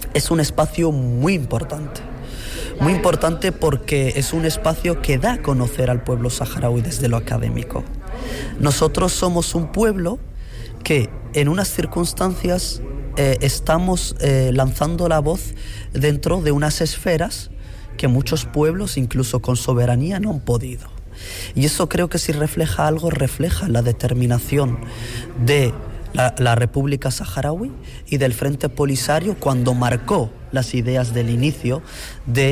es un espacio muy importante. Muy importante porque es un espacio que da a conocer al pueblo saharaui desde lo académico. Nosotros somos un pueblo que en unas circunstancias estamos lanzando la voz dentro de unas esferas que muchos pueblos, incluso con soberanía, no han podido. Y eso creo que si refleja algo, refleja la determinación de la República Saharaui y del Frente Polisario cuando marcó las ideas del inicio de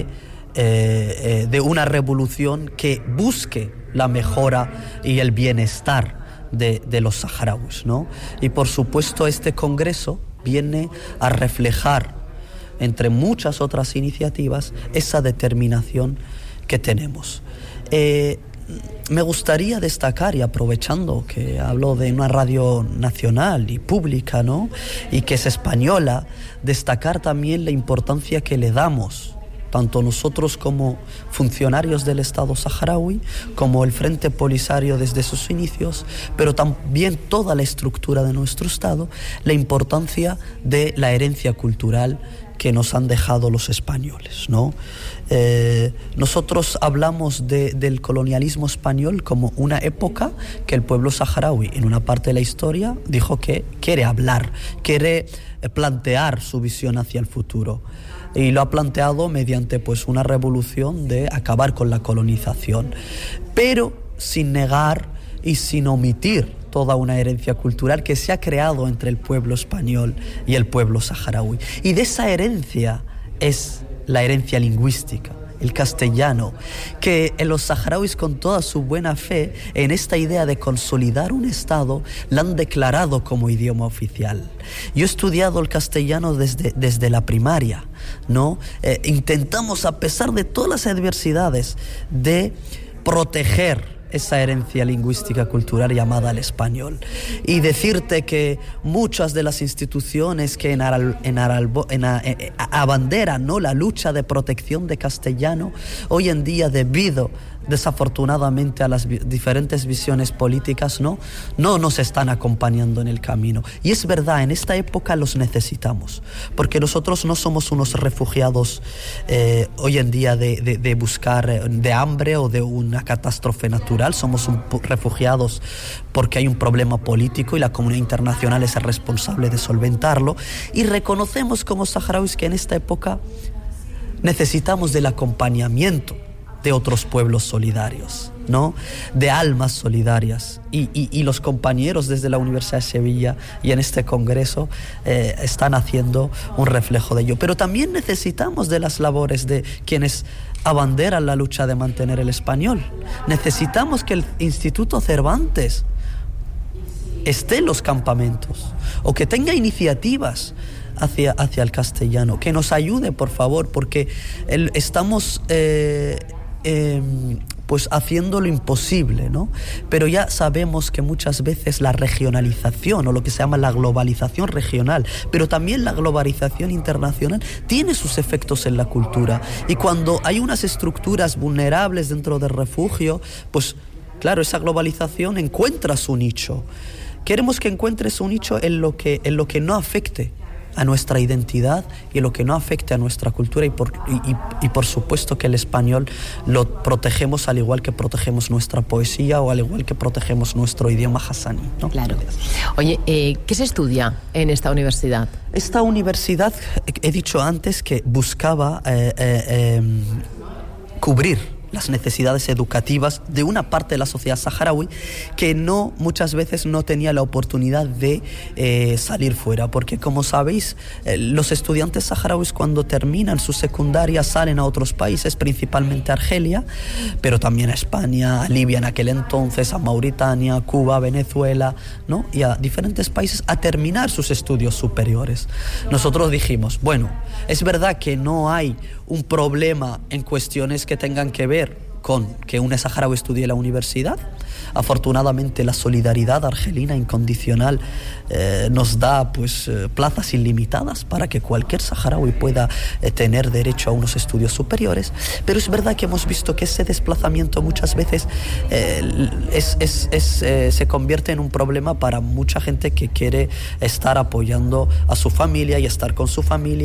una revolución que busque la mejora y el bienestar de los saharauis, ¿no? Y por supuesto este congreso viene a reflejar, entre muchas otras iniciativas, esa determinación que tenemos. Me gustaría destacar, y aprovechando que hablo de una radio nacional y pública, ¿no?, y que es española, destacar también la importancia que le damos, tanto nosotros como funcionarios del Estado saharaui, como el Frente Polisario desde sus inicios, pero también toda la estructura de nuestro Estado, la importancia de la herencia cultural que nos han dejado los españoles, ¿no? Nosotros hablamos del colonialismo español como una época que el pueblo saharaui, en una parte de la historia, dijo que quiere hablar, quiere plantear su visión hacia el futuro. Y lo ha planteado mediante pues una revolución de acabar con la colonización, pero sin negar y sin omitir toda una herencia cultural que se ha creado entre el pueblo español y el pueblo saharaui. Y de esa herencia es la herencia lingüística, el castellano, que los saharauis con toda su buena fe en esta idea de consolidar un Estado la han declarado como idioma oficial. Yo he estudiado el castellano desde la primaria, ¿no? Intentamos, a pesar de todas las adversidades, de proteger esa herencia lingüística cultural llamada el español. Y decirte que muchas de las instituciones que abanderan, ¿no?, la lucha de protección de castellano, hoy en día, debido desafortunadamente a las diferentes visiones políticas, no nos están acompañando en el camino. Y es verdad, en esta época los necesitamos, porque nosotros no somos unos refugiados hoy en día de buscar de hambre o de una catástrofe natural. Somos refugiados porque hay un problema político y la comunidad internacional es el responsable de solventarlo, y reconocemos como saharauis que en esta época necesitamos del acompañamiento de otros pueblos solidarios, ¿no?, de almas solidarias, y los compañeros desde la Universidad de Sevilla y en este congreso están haciendo un reflejo de ello. Pero también necesitamos de las labores de quienes abanderan la lucha de mantener el español. Necesitamos que el Instituto Cervantes esté en los campamentos o que tenga iniciativas hacia el castellano, que nos ayude, por favor, porque estamos pues haciendo lo imposible, ¿no? Pero ya sabemos que muchas veces la regionalización, o lo que se llama la globalización regional, pero también la globalización internacional, tiene sus efectos en la cultura. Y cuando hay unas estructuras vulnerables dentro del refugio, pues claro, esa globalización encuentra su nicho. Queremos que encuentre su nicho en lo que no afecte a nuestra identidad y en lo que no afecte a nuestra cultura, y por supuesto que el español lo protegemos al igual que protegemos nuestra poesía o al igual que protegemos nuestro idioma hassani, ¿no? Claro. Oye, ¿qué se estudia en esta universidad? Esta universidad, he dicho antes que buscaba cubrir las necesidades educativas de una parte de la sociedad saharaui que muchas veces no tenía la oportunidad de salir fuera, porque como sabéis, los estudiantes saharauis cuando terminan su secundaria salen a otros países, principalmente a Argelia, pero también a España, a Libia en aquel entonces, a Mauritania, Cuba, Venezuela, ¿no?, y a diferentes países a terminar sus estudios superiores. Nosotros dijimos, bueno, es verdad que no hay un problema en cuestiones que tengan que ver con que un saharaui estudie en la universidad. Afortunadamente la solidaridad argelina incondicional nos da plazas ilimitadas para que cualquier saharaui pueda tener derecho a unos estudios superiores, pero es verdad que hemos visto que ese desplazamiento muchas veces se convierte en un problema para mucha gente que quiere estar apoyando a su familia y estar con su familia.